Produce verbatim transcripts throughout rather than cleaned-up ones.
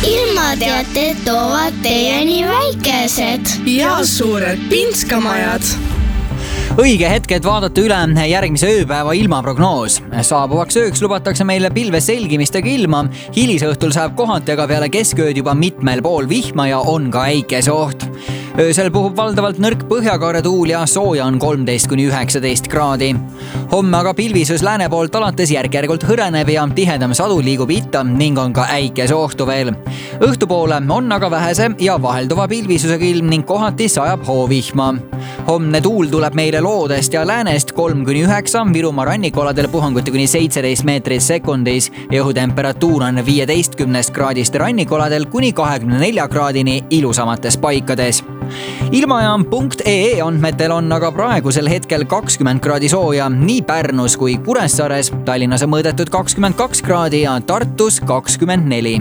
ilmateated toovad teieni väikesed ja suured pinskamajad. Õige hetk, et vaadata üle järgmise ööpäeva ilmaprognoos. Saabuvaks ööks lubatakse meile pilves selgimistega ilma. Hilisõhtul saab kohati aga peale keskööd juba mitmel pool vihma ja on ka äikeseoht. Öösel puhub valdavalt nõrk põhjakaare tuul ja sooja on kolmteist kuni üheksateist kraadi. Homme aga pilvisus lääne poolt alates järk-järgult hõreneb ja tihedam sadu liigub itta ning on ka äikeseohtu veel. Õhtupoole on aga vähese ja vahelduva pilvisusega ilm ning kohati sajab hoovihma. Homne tuul tuleb meile loodest ja läänest kolm kuni üheksa, Virumaa rannikoladel puhanguti kuni seitseteist meetrit sekundis ja õhutemperatuur on viieteistkümnest kraadist rannikoladel kuni kahekümne nelja kraadini ilusamates paikades. Ilmajaam punkt ee andmetel on aga praegusel hetkel kakskümmend kraadi sooja nii Pärnus kui Kuressaares, Tallinnas on mõõdetud kakskümmend kaks kraadi ja Tartus kakskümmend neli.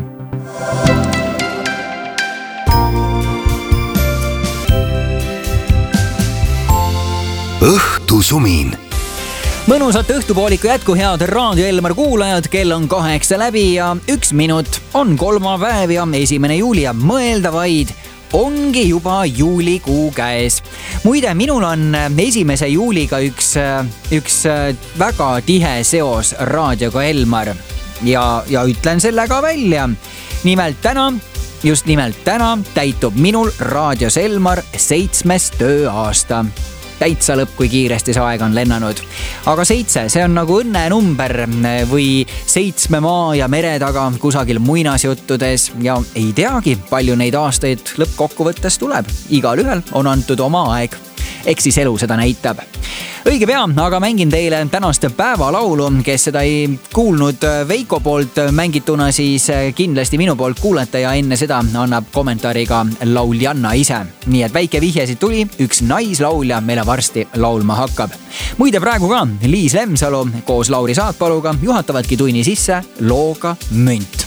Õhtusumin. Mõnusat õhtupooliku jätku, head Raadio Elmar kuulajad, kell on kaheksa läbi ja üks minut on kolmapäev ja esimene juuli ja mõelda vaid ongi juba juulikuu käes. Muide, minul on esimese juuliga üks, üks väga tihe seos raadioga Elmar ja, ja ütlen selle ka välja. Nimelt täna, just nimelt täna täitub minul raadios Elmar seitsmes tööaasta. Täitsa lõpp, kui kiiresti see aeg on lennanud. Aga seitse, see on nagu õnnenumber või seitsme maa ja mere taga kusagil muinasjuttudes ja ei teagi, palju neid aastaid lõppkokkuvõttes tuleb. Igal ühel on antud oma aeg. Eks siis elu seda näitab. Õige pea, aga mängin teile tänast päevalaulu, kes seda ei kuulnud Veiko poolt mängituna, siis kindlasti minu poolt kuulete ja enne seda annab kommentaariga lauljanna ise. Nii et väike vihjesid tuli, üks naislaulja meile varsti laulma hakkab. Muide praegu ka Liis Lemsalu koos Lauri Saatpaluga juhatavadki tunni sisse looga Münt.